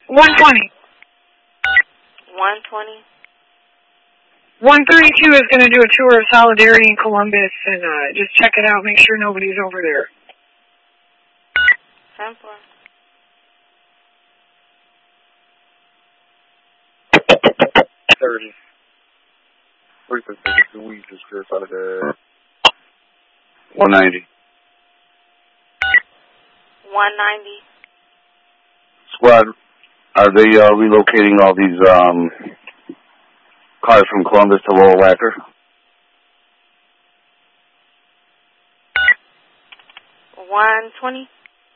120. 120. 132 is going to do a tour of Solidarity in Columbus, and just check it out. Make sure nobody's over there. 10-4. We just cleared Solidarity. 190. 190. Squad, are they relocating all these cars from Columbus to Lower Wacker? 120.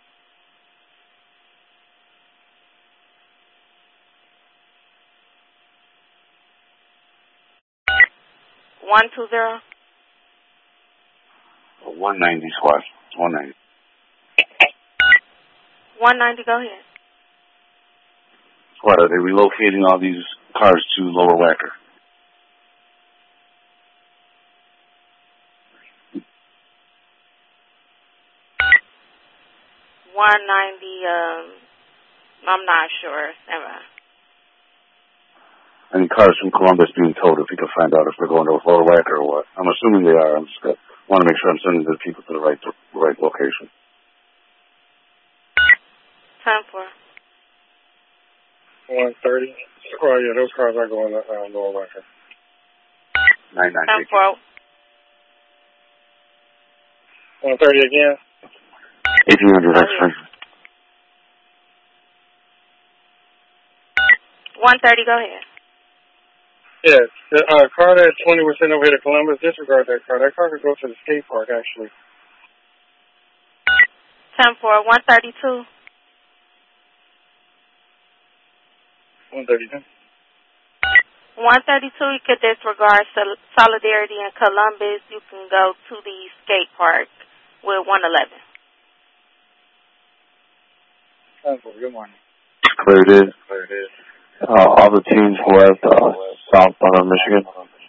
120. 190 squad. 190. 190, go ahead. Squad, are they relocating all these cars to Lower Wacker? I'm not sure. Never. Any cars from Columbus being towed, if you can find out if they're going to Lower Wacker or what. I'm assuming they are. I want to make sure I'm sending the people to the right location. 10-4. 130. Oh, yeah, those cars are going to Lower Wacker. 990. 10-4. 130 again. 1800 extra. 130, go ahead. Yes, the car that 20 was sent over here to Columbus, disregard that car. That car could go to the skate park, actually. 10-4. 132. 132. 132, you could disregard Solidarity in Columbus. You can go to the skate park with 111. 10-4, good morning. Clear it is. Clear it is. All the teams left southbound Michigan.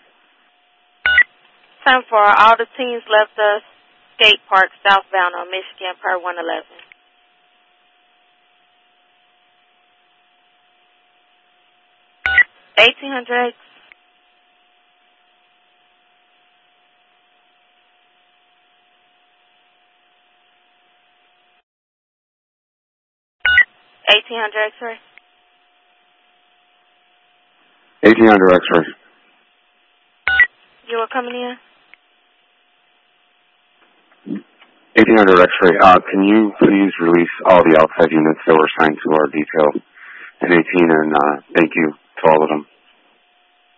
10-4, all the teams left the skate park southbound on Michigan per 111. 1800. 1800 X-ray. 1800 X-ray. You were coming in? 1800 X-ray. Can you please release all the outside units that were assigned to our detail in 18 and thank you.